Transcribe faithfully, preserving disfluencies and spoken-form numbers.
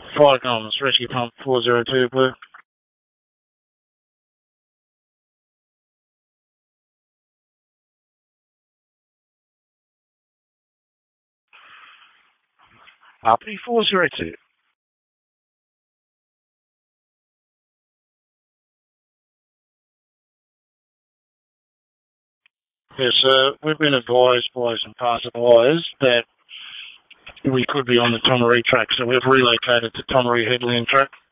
Fire comms, rescue pump four zero two, blue. Uppy four zero two. Yes, sir. We've been advised by some passersby that we could be on the Tomaree track, so we've relocated to Tomaree Headland track.